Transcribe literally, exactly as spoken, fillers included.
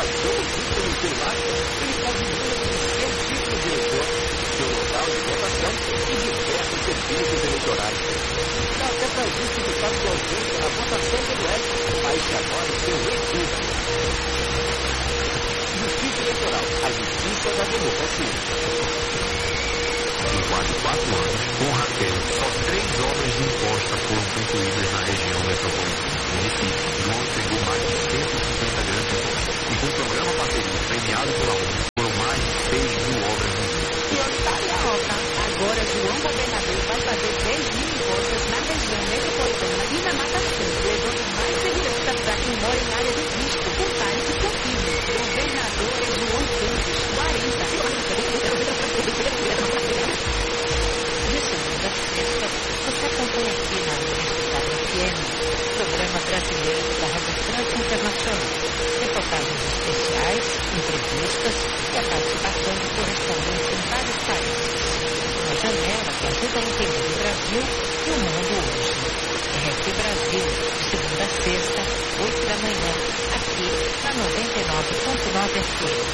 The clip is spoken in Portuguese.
votação pelo celular, ele pode ver o seu título de eleitor, seu local de votação e diversos serviços eleitorais. Dá até para justificar sua ausência na votação do W E S. Baixe agora o seu e-book. Justiça Eleitoral, a justiça da democracia. Em quase quatro anos, com Raquel, só três obras de imposta foram concluídas na região metropolitana. O município não entregou mais de cento e cinquenta grandes impostos. E com o programa Parceria premiado pela ONU, foram mais de seis mil obras no mundo. E onde está a obra? Agora, João Governador vai fazer dez mil impostos na região metropolitana e na Mata Sul, levando mais segurança para quem mora em área de risco, com pais e com filhos. Governador é João Campos, quarenta. De segunda a sexta, você acompanha aqui na Universidade F M, Programa Brasileiro da Rádio Internacional. Reportagens especiais, entrevistas e a participação de correspondentes em vários países. Uma janela que ajuda a entender o Brasil e o mundo hoje. R F Brasil, de segunda a sexta, oito da manhã, aqui na noventa e nove ponto nove F M.